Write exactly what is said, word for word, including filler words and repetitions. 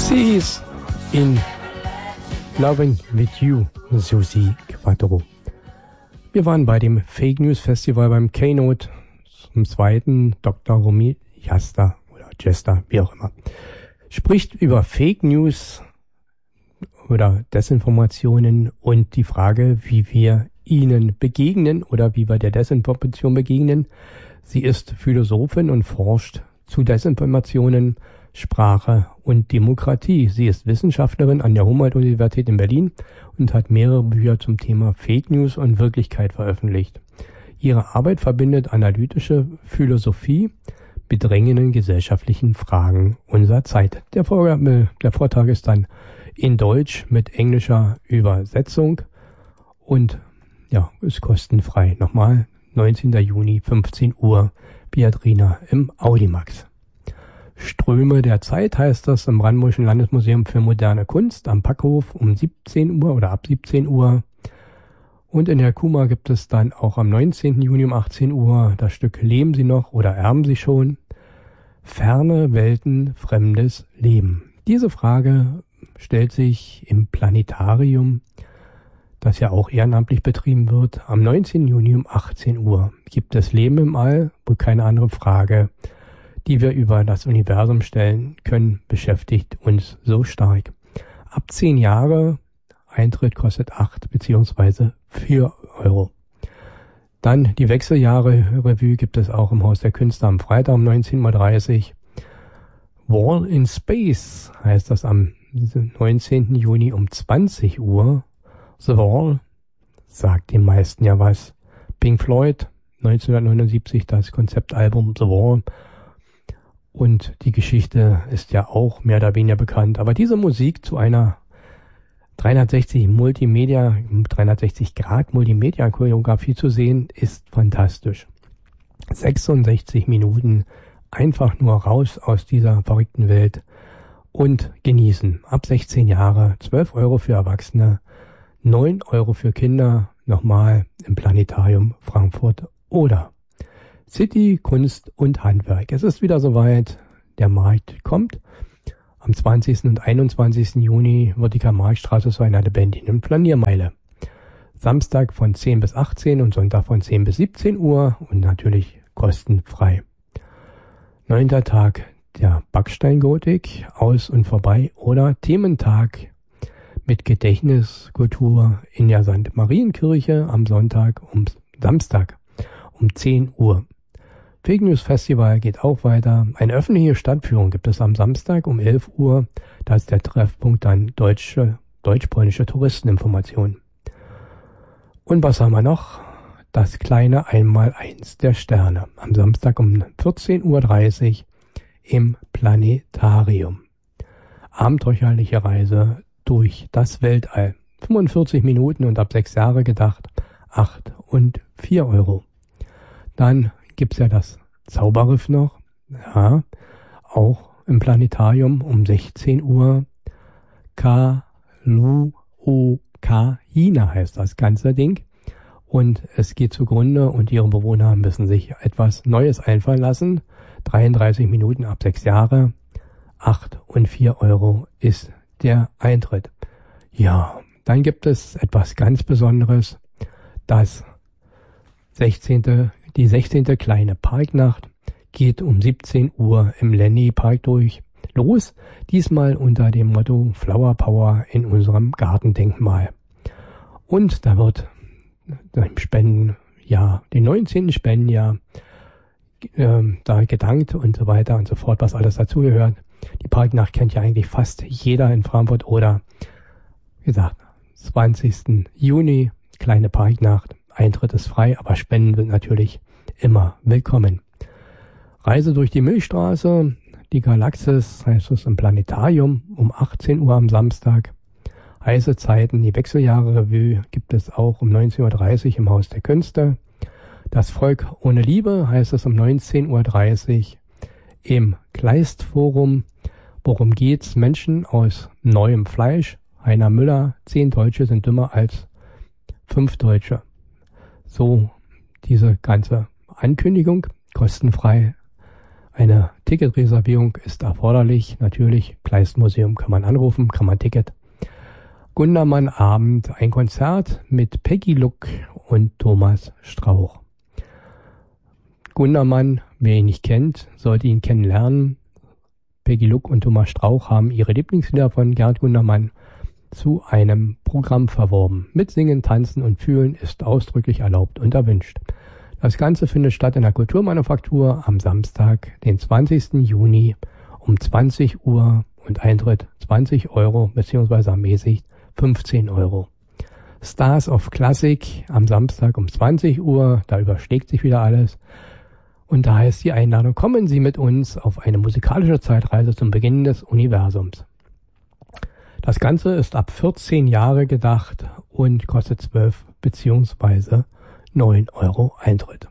Pixies in Loving With You, Susi Quattro. Wir waren bei dem Fake News Festival beim Keynote zum zweiten. Doktor Romy Jasta oder Jester, wie auch immer, spricht über Fake News oder Desinformationen und die Frage, wie wir ihnen begegnen oder wie wir der Desinformation begegnen. Sie ist Philosophin und forscht zu Desinformationen, Sprache und Demokratie. Sie ist Wissenschaftlerin an der Humboldt-Universität in Berlin und hat mehrere Bücher zum Thema Fake News und Wirklichkeit veröffentlicht. Ihre Arbeit verbindet analytische Philosophie mit drängenden gesellschaftlichen Fragen unserer Zeit. Der, Vor- der Vortrag ist dann in Deutsch mit englischer Übersetzung und ja, ist kostenfrei. Nochmal, neunzehnten Juni, fünfzehn Uhr, Beatrina im Audimax. Ströme der Zeit heißt das im Brandenburgischen Landesmuseum für moderne Kunst am Packhof um siebzehn Uhr oder ab siebzehn Uhr. Und in der Kuma gibt es dann auch am neunzehnten Juni um achtzehn Uhr das Stück Leben Sie noch oder erben Sie schon? Ferne Welten, fremdes Leben. Diese Frage stellt sich im Planetarium, das ja auch ehrenamtlich betrieben wird. Am neunzehnten Juni um achtzehn Uhr gibt es Leben im All, wo keine andere Frage, die wir über das Universum stellen können, beschäftigt uns so stark. Ab zehn Jahre, Eintritt kostet acht beziehungsweise vier Euro. Dann die Wechseljahre-Revue gibt es auch im Haus der Künste am Freitag um neunzehn Uhr dreißig. Wall in Space heißt das am neunzehnten Juni um zwanzig Uhr. The Wall sagt den meisten ja was. Pink Floyd, neunzehnhundertneunundsiebzig, das Konzeptalbum The Wall. Und die Geschichte ist ja auch mehr oder weniger bekannt. Aber diese Musik zu einer dreihundertsechzig Multimedia, dreihundertsechzig Grad Multimedia Choreografie zu sehen, ist fantastisch. sechsundsechzig Minuten einfach nur raus aus dieser verrückten Welt und genießen. Ab sechzehn Jahre, zwölf Euro für Erwachsene, neun Euro für Kinder, nochmal im Planetarium Frankfurt oder City, Kunst und Handwerk. Es ist wieder soweit, der Markt kommt. Am zwanzigsten und einundzwanzigsten Juni wird die Karl-Marx-Straße zu einer lebendigen Planiermeile. Samstag von zehn bis achtzehn und Sonntag von zehn bis siebzehn Uhr und natürlich kostenfrei. Neunter Tag der Backsteingotik, aus und vorbei oder Thementag mit Gedächtniskultur in der Sankt Marienkirche am Sonntag um Samstag um zehn Uhr. Fake News Festival geht auch weiter. Eine öffentliche Stadtführung gibt es am Samstag um elf Uhr. Da ist der Treffpunkt dann deutsche, deutsch-polnische Touristeninformation. Und was haben wir noch? Das kleine Einmaleins der Sterne. Am Samstag um vierzehn Uhr dreißig im Planetarium. Abenteuerliche Reise durch das Weltall. fünfundvierzig Minuten und ab sechs Jahre gedacht. acht und vier Euro. Dann gibt's ja das Zauberriff noch, ja, auch im Planetarium um sechzehn Uhr. Kaluokahina heißt das ganze Ding. Und es geht zugrunde und ihre Bewohner müssen sich etwas Neues einfallen lassen. dreiunddreißig Minuten ab sechs Jahre, acht und vier Euro ist der Eintritt. Ja, dann gibt es etwas ganz Besonderes, das sechzehnte Die sechzehnte kleine Parknacht geht um siebzehn Uhr im Lenny Park durch. Los, diesmal unter dem Motto Flower Power in unserem Gartendenkmal. Und da wird im Spendenjahr, den neunzehnten Spendenjahr, äh, da gedankt und so weiter und so fort, was alles dazugehört. Die Parknacht kennt ja eigentlich fast jeder in Frankfurt oder, wie gesagt, zwanzigsten Juni, kleine Parknacht. Eintritt ist frei, aber Spenden sind natürlich immer willkommen. Reise durch die Milchstraße, die Galaxis, heißt es im Planetarium, um achtzehn Uhr am Samstag. Heiße Zeiten, die Wechseljahre-Revue gibt es auch um neunzehn Uhr dreißig im Haus der Künste. Das Volk ohne Liebe heißt es um neunzehn Uhr dreißig im Kleistforum. Worum geht's? Menschen aus neuem Fleisch. Heiner Müller, zehn Deutsche sind dümmer als fünf Deutsche. So diese ganze Ankündigung, kostenfrei Eine Ticketreservierung ist erforderlich. Natürlich, Kleistmuseum kann man anrufen, kann man Ticket. Gundermann Abend, ein Konzert mit Peggy Luck und Thomas Strauch. Gundermann, wer ihn nicht kennt, sollte ihn kennenlernen. Peggy Luck und Thomas Strauch haben ihre Lieblingslieder von Gerd Gundermann zu einem Programm verworben. Mitsingen, tanzen und fühlen ist ausdrücklich erlaubt und erwünscht. Das Ganze findet statt in der Kulturmanufaktur am Samstag, den zwanzigsten Juni um zwanzig Uhr und Eintritt zwanzig Euro bzw. ermäßigt fünfzehn Euro. Stars of Classic am Samstag um zwanzig Uhr, da überschlägt sich wieder alles. Und da heißt die Einladung, kommen Sie mit uns auf eine musikalische Zeitreise zum Beginn des Universums. Das Ganze ist ab vierzehn Jahre gedacht und kostet zwölf bzw. neun Euro Eintritt.